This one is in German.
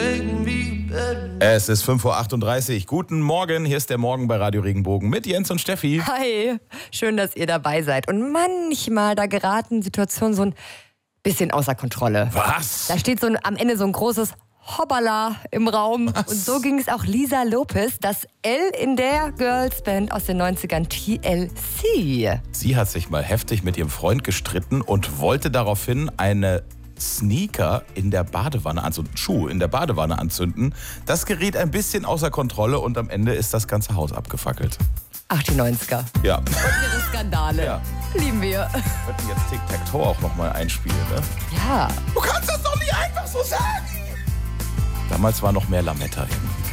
Es ist 5:38 Uhr. Guten Morgen, hier ist der Morgen bei Radio Regenbogen mit Jens und Steffi. Hi, schön, dass ihr dabei seid. Und manchmal, da geraten Situationen so ein bisschen außer Kontrolle. Was? Da steht am Ende so ein großes Hoppala im Raum. Was? Und so ging es auch Lisa Lopez, das L in der Girlsband aus den 90ern, TLC. Sie hat sich mal heftig mit ihrem Freund gestritten und wollte daraufhin eine Sneaker in der Badewanne, also einen Schuh in der Badewanne anzünden. Das geriet ein bisschen außer Kontrolle und am Ende ist das ganze Haus abgefackelt. Ach, die 90er. Ja. Und ihre Skandale. Ja. Lieben wir. Wir könnten jetzt Tic-Tac-Toe auch nochmal einspielen, ne? Ja. Du kannst das doch nicht einfach so sagen! Damals war noch mehr Lametta hin.